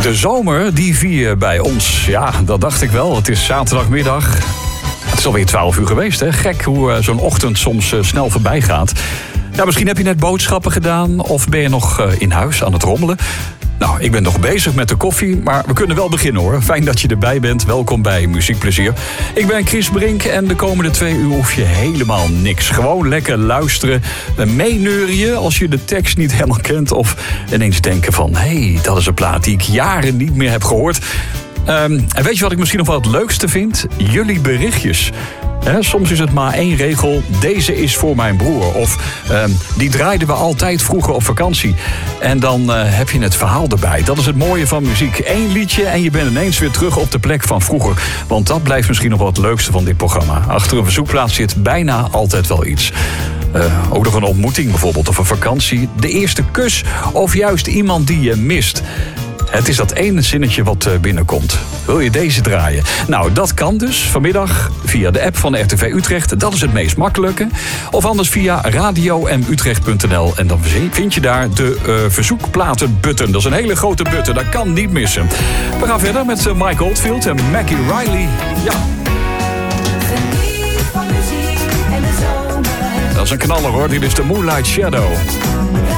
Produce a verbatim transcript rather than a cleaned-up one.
De zomer, die vier je bij ons. Ja, dat dacht ik wel. Het is zaterdagmiddag. Het is alweer twaalf uur geweest, hè? Gek hoe uh, zo'n ochtend soms uh, snel voorbij gaat. Ja, misschien heb je net boodschappen gedaan of ben je nog uh, in huis aan het rommelen. Nou, ik ben nog bezig met de koffie, maar we kunnen wel beginnen hoor. Fijn dat je erbij bent. Welkom bij Muziekplezier. Ik ben Chris Brink en de komende twee uur hoef je helemaal niks. Gewoon lekker luisteren, meeneurien als je de tekst niet helemaal kent. Of ineens denken van, hé, hey, dat is een plaat die ik jaren niet meer heb gehoord. Um, en weet je wat ik misschien nog wel het leukste vind? Jullie berichtjes. He, soms is het maar één regel. Deze is voor mijn broer. Of uh, die draaiden we altijd vroeger op vakantie. En dan uh, heb je het verhaal erbij. Dat is het mooie van muziek. Eén liedje en je bent ineens weer terug op de plek van vroeger. Want dat blijft misschien nog wel het leukste van dit programma. Achter een verzoekplaats zit bijna altijd wel iets. Uh, ook nog een ontmoeting bijvoorbeeld. Of een vakantie. De eerste kus. Of juist iemand die je mist. Het is dat ene zinnetje wat binnenkomt. Wil je deze draaien? Nou, dat kan dus vanmiddag via de app van de R T V Utrecht. Dat is het meest makkelijke. Of anders via radio m utrecht punt n l. En dan vind je daar de uh, verzoekplaten-button. Dat is een hele grote button, dat kan niet missen. We gaan verder met uh, Mike Oldfield en Mackie Riley. Ja. Geniet van muziek en de zomer. Dat is een knaller hoor, dit is de Moonlight Shadow.